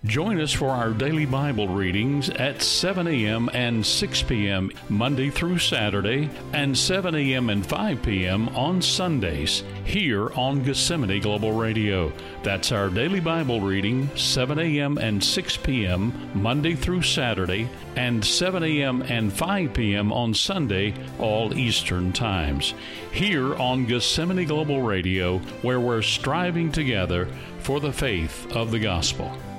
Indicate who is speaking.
Speaker 1: Join us for our daily Bible readings at 7 a.m. and 6 p.m. Monday through Saturday, and 7 a.m. and 5 p.m. on Sundays, here on Gethsemane Global Radio. That's our daily Bible reading, 7 a.m. and 6 p.m. Monday through Saturday, and 7 a.m. and 5 p.m. on Sunday, all Eastern times. Here on Gethsemane Global Radio, where we're striving together for the faith of the gospel.